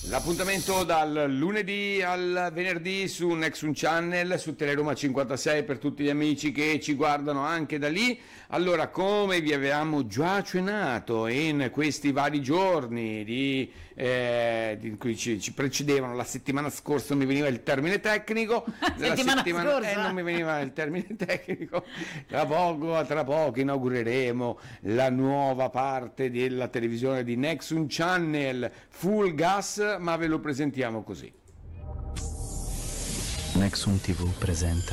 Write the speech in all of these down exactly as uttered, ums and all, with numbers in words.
L'appuntamento dal lunedì al venerdì su Nexum Channel, su Teleroma cinquantasei per tutti gli amici che ci guardano anche da lì. Allora, come vi avevamo già accennato in questi vari giorni di, eh, di cui ci, ci precedevano, la settimana scorsa non mi veniva il termine tecnico, la settimana, settimana scorsa eh, non mi veniva il termine tecnico, tra poco, tra poco inaugureremo la nuova parte della televisione di Nexum Channel, Full Gas, ma ve lo presentiamo così. Nexum ti vu presenta.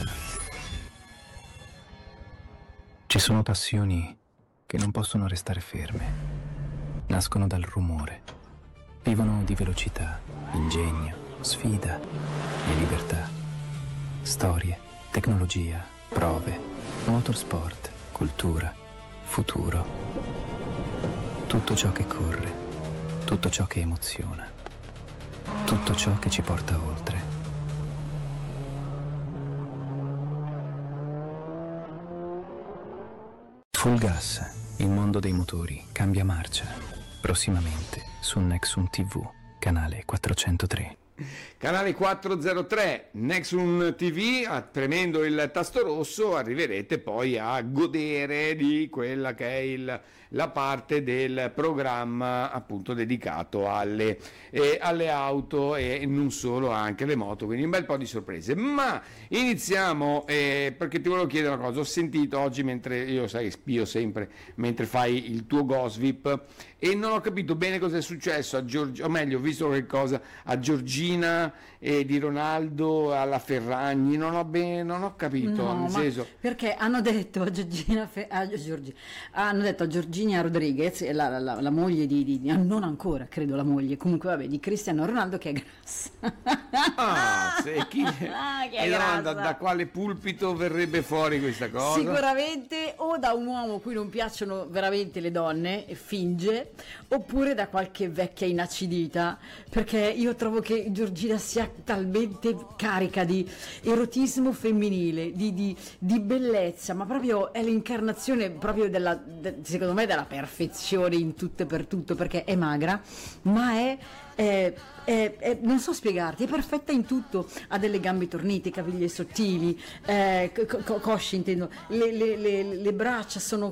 Ci sono passioni che non possono restare ferme. Nascono dal rumore. Vivono di velocità, ingegno, sfida e libertà. Storie, tecnologia, prove, motorsport, cultura, futuro. Tutto ciò che corre, tutto ciò che emoziona. Tutto ciò che ci porta oltre. Full Gas, il mondo dei motori cambia marcia. Prossimamente su Nexum ti vu, canale quattrocentotre. Canale quattrocentotre, Nexum ti vu, premendo il tasto rosso arriverete poi a godere di quella che è il, la parte del programma appunto dedicato alle, eh, alle auto e non solo, anche alle moto, quindi un bel po' di sorprese. Ma iniziamo eh, perché ti volevo chiedere una cosa. Ho sentito oggi, mentre io sai spio sempre mentre fai il tuo Gossip, e non ho capito bene cosa è successo a Giorgina, o meglio ho visto qualcosa a Giorgina e di Ronaldo alla Ferragni, non ho bene, non ho capito, no, nel senso, perché hanno detto a Giorgina, a Giorgi, hanno detto a Giorgina Rodriguez, la, la, la moglie di, di, non ancora credo la moglie, comunque vabbè, di Cristiano Ronaldo, che è grassa. Ah, se chi ah, che è e grassa. Da, da quale pulpito verrebbe fuori questa cosa? Sicuramente o da un uomo a cui non piacciono veramente le donne e finge, oppure da qualche vecchia inacidita, perché io trovo che Giorgina sia talmente carica di erotismo femminile, di, di, di bellezza, ma proprio è l'incarnazione proprio della, de, secondo me, della perfezione in tutto e per tutto, perché è magra, ma è È, è, è, non so spiegarti, è perfetta in tutto, ha delle gambe tornite, caviglie sottili, eh, co- co- cosci intendo, le, le, le, le braccia sono